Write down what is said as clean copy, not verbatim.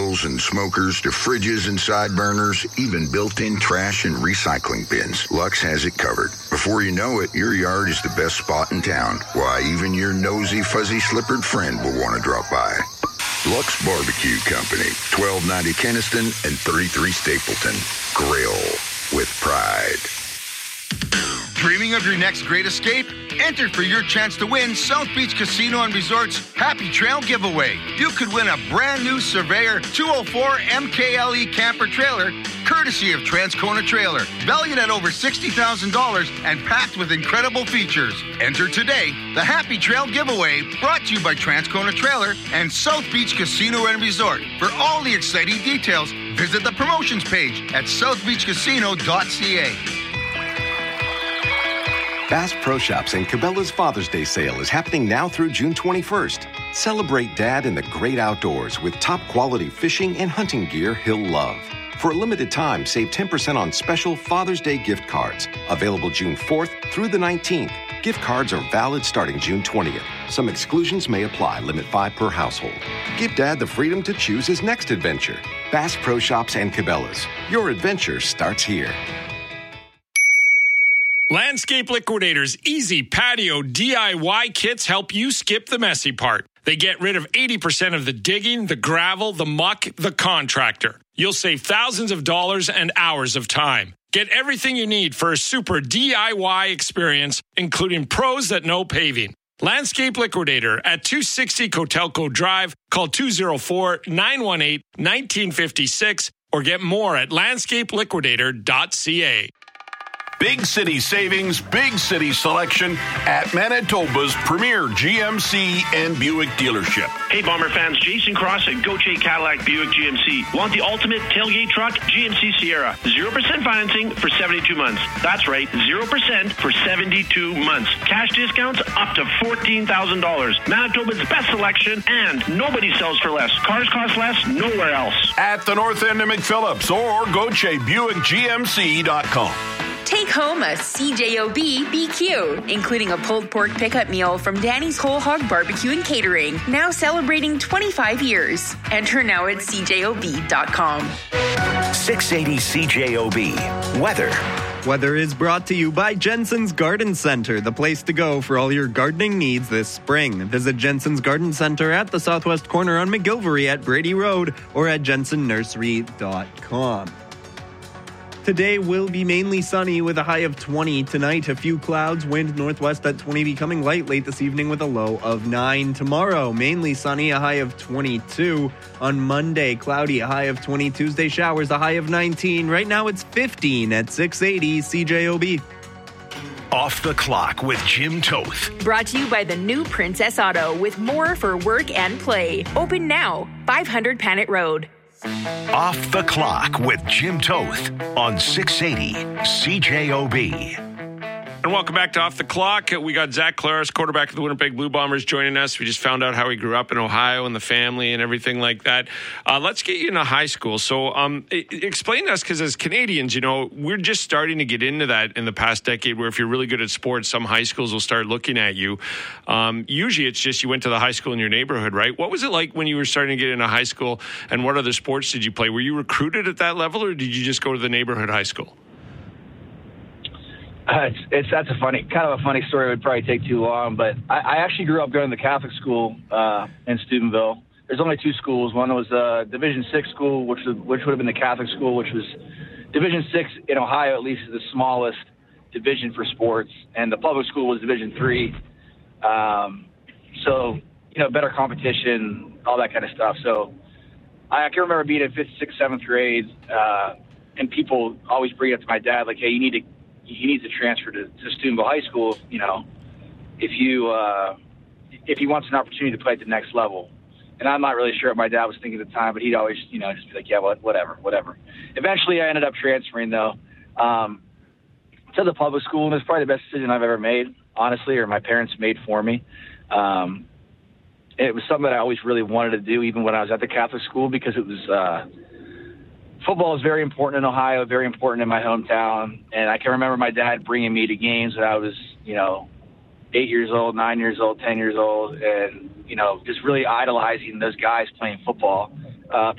grills and smokers to fridges and side burners, even built-in trash and recycling bins, Lux has it covered. Before you know it, your yard is the best spot in town. Why, even your nosy, fuzzy-slippered friend will want to drop by. Lux Barbecue Company, 1290 Keniston and 33 Stapleton. Grill with pride. Dreaming of your next great escape? Enter for your chance to win South Beach Casino and Resort's Happy Trail Giveaway. You could win a brand new Surveyor 204 MKLE camper trailer, courtesy of Transcona Trailer, valued at over $60,000 and packed with incredible features. Enter today. The Happy Trail Giveaway, brought to you by Transcona Trailer and South Beach Casino and Resort. For all the exciting details, visit the promotions page at southbeachcasino.ca. Bass Pro Shops and Cabela's Father's Day sale is happening now through June 21st. Celebrate Dad in the great outdoors with top-quality fishing and hunting gear he'll love. For a limited time, save 10% on special Father's Day gift cards. Available June 4th through the 19th. Gift cards are valid starting June 20th. Some exclusions may apply. Limit 5 per household. Give Dad the freedom to choose his next adventure. Bass Pro Shops and Cabela's. Your adventure starts here. Landscape Liquidators Easy Patio DIY kits help you skip the messy part. They get rid of 80% of the digging, the gravel, the muck, the contractor. You'll save thousands of dollars and hours of time. Get everything you need for a super DIY experience, including pros that know paving. Landscape Liquidator at 260 Cotelco Drive. Call 204-918-1956 or get more at landscapeliquidator.ca. Big city savings, big city selection at Manitoba's premier GMC and Buick dealership. Hey, Bomber fans, Jason Cross at Gauthier Cadillac Buick GMC. Want the ultimate tailgate truck? GMC Sierra. 0% financing for 72 months. That's right, 0% for 72 months. Cash discounts up to $14,000. Manitoba's best selection, and nobody sells for less. Cars cost less nowhere else. At the north end of McPhillips or GautierBuickGMC.com. Take home a CJOB BQ, including a pulled pork pickup meal from Danny's Whole Hog Barbecue and Catering, now celebrating 25 years. Enter now at CJOB.com. 680 CJOB. Weather. Weather is brought to you by Jensen's Garden Center, the place to go for all your gardening needs this spring. Visit Jensen's Garden Center at the southwest corner on McGilvery at Brady Road or at jensennursery.com. Today will be mainly sunny with a high of 20. Tonight, a few clouds, wind northwest at 20, becoming light late this evening with a low of 9. Tomorrow, mainly sunny, a high of 22. On Monday, cloudy, a high of 20. Tuesday, showers, a high of 19. Right now, it's 15 at 680 CJOB. Off the Clock with Jim Toth. Brought to you by the new Princess Auto with more for work and play. Open now, 500 Panet Road. Off the Clock with Jim Toth on 680 CJOB. And welcome back to Off the Clock. We got Zach Collaros, quarterback of the Winnipeg Blue Bombers, joining us. We just found out how he grew up in Ohio and the family and everything like that. Let's get you into high school. So explain to us, because as Canadians, you know, we're just starting to get into that in the past decade where if you're really good at sports, some high schools will start looking at you. Usually it's just you went to the high school in your neighborhood, right? What was it like when you were starting to get into high school, and what other sports did you play? Were you recruited at that level, or did you just go to the neighborhood high school? That's a funny story. It would probably take too long, but I actually grew up going to the Catholic school in Steubenville. There's only two schools. One was a Division VI school, which would have been the Catholic school, which was Division VI in Ohio, at least, is the smallest division for sports, and the public school was Division III. So, you know, better competition, all that kind of stuff. So I can remember being in 5th, 6th, 7th grade, and people always bring it up to my dad, like, hey, he needs to transfer to Steubenville High School, you know, if he wants an opportunity to play at the next level. And I'm not really sure what my dad was thinking at the time, but he'd always, you know, just be like, yeah, whatever. Eventually I ended up transferring, though, to the public school, and it was probably the best decision I've ever made, honestly, or my parents made for me. It was something that I always really wanted to do, even when I was at the Catholic school, because it was football is very important in Ohio, very important in my hometown. And I can remember my dad bringing me to games when I was, you know, 8 years old, 9 years old, 10 years old, and, you know, just really idolizing those guys playing football,